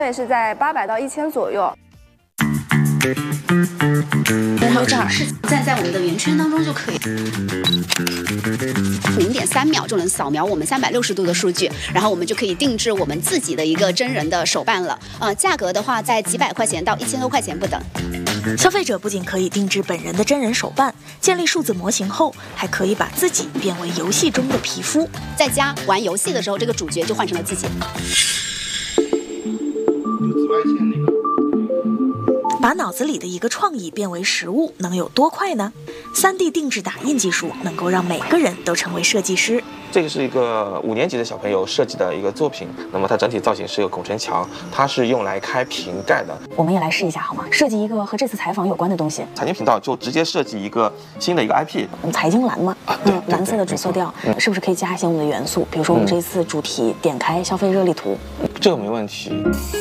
费是在800到1000左右。 还有这儿是站在我们的圆圈当中就可以，0.3秒就能扫描我们360度的数据，然后我们就可以定制我们自己的一个真人的手办了。价格的话在几百块钱到1000多块钱不等。 消费者不仅可以定制本人的真人手办，建立数字模型后，还可以把自己变为游戏中的皮肤， 在家玩游戏的时候，这个主角就换成了自己。 把脑子里的一个创意变为实物，能有多快呢？3D 定制打印技术能够让每个人都成为设计师。 这个是一个5年级的小朋友设计的一个作品，那么它整体造型是一个拱辰墙，它是用来开瓶盖的。 我们也来试一下好吗？设计一个和这次采访有关的东西。 财经频道就直接设计一个新的一个 IP。 财经蓝嘛， 对， 蓝色的主色调，是不是可以加一些我们的元素？比如说我们这一次主题点开消费热力图， 这个没问题。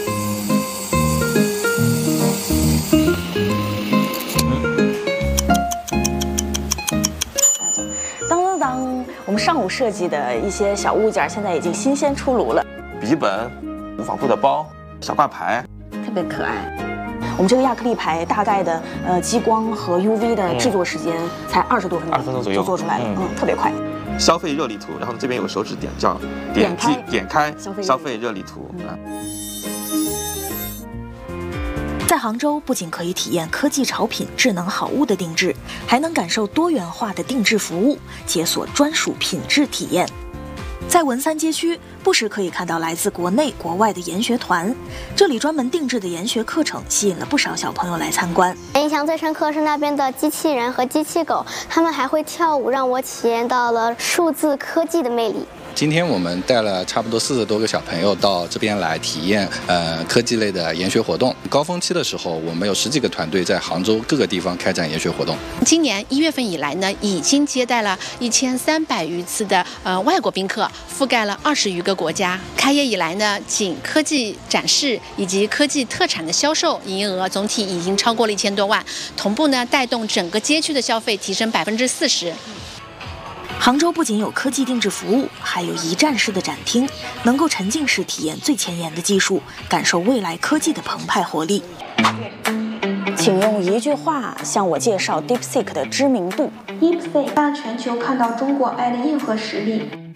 我们上午设计的一些小物件，现在已经新鲜出炉了。 笔记本、无纺布的包、小挂牌， 特别可爱。我们这个亚克力牌大概的激光和 UV 的制作时间才20多分钟，20分钟左右就做出来了，特别快。 消费热力图，然后这边有个手指点叫点开消费热力图。 在杭州，不仅可以体验科技潮品、智能好物的定制，还能感受多元化的定制服务，解锁专属品质体验。在文三街区，不时可以看到来自国内国外的研学团，这里专门定制的研学课程吸引了不少小朋友来参观。 印象最深刻是那边的机器人和机器狗，他们还会跳舞，让我体验到了数字科技的魅力。 今天我们带了差不多40多个小朋友到这边来体验科技类的研学活动。高峰期的时候，我们有10几个团队在杭州各个地方开展研学活动。 今年1月份以来呢，已经接待了1300余次的外国宾客，覆盖了20余个国家。开业以来呢，仅科技展示以及科技特产的销售营业额总体已经超过了1000多万，同步呢带动整个街区的消费提升40%。 杭州不仅有科技定制服务，还有一站式的展厅，能够沉浸式体验最前沿的技术，感受未来科技的澎湃活力。 请用一句话向我介绍 DeepSeek 的知名度。 DeepSeek 让全球看到中国 AI 的硬核实力。